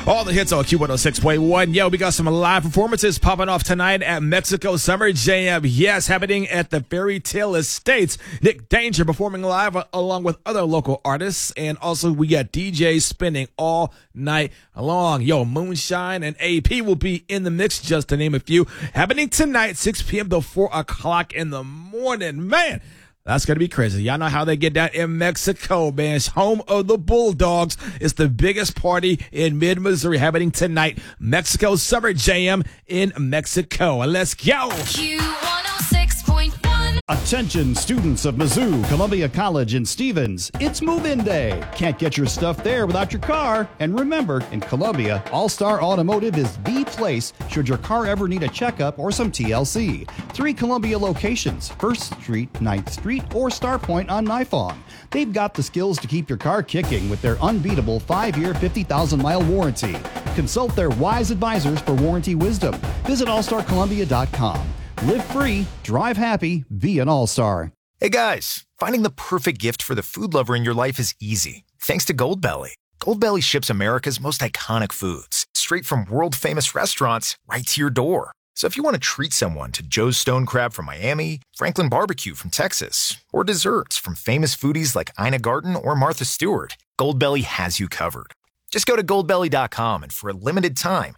All the hits on Q106.1. Yo, we got some live performances popping off tonight at Mexico Summer Jam. Yes, happening at the Fairy Tale Estates. Nick Danger performing live along with other local artists. And also we got DJs spinning all night long. Yo, Moonshine and AP will be in the mix, just to name a few. Happening tonight, 6 p.m. to 4 o'clock in the morning. Man, that's going to be crazy. Y'all know how they get down in Mexico, man. It's home of the Bulldogs. It's the biggest party in mid-Missouri happening tonight. Mexico Summer Jam in Mexico. Let's go. Q106.1. Attention students of Mizzou, Columbia College, and Stevens. It's move-in day. Can't get your stuff there without your car. And remember, in Columbia, All-Star Automotive is the place should your car ever need a checkup or some TLC. 3 Columbia locations, 1st Street, 9th Street, or Starpoint on Nifong. They've got the skills to keep your car kicking with their unbeatable 5-year, 50,000-mile warranty. Consult their wise advisors for warranty wisdom. Visit allstarcolumbia.com. Live free, drive happy, be an all-star. Hey guys, finding the perfect gift for the food lover in your life is easy. Thanks to Goldbelly. Goldbelly ships America's most iconic foods straight from world-famous restaurants right to your door. So if you want to treat someone to Joe's Stone Crab from Miami, Franklin Barbecue from Texas, or desserts from famous foodies like Ina Garten or Martha Stewart, Goldbelly has you covered. Just go to goldbelly.com and for a limited time,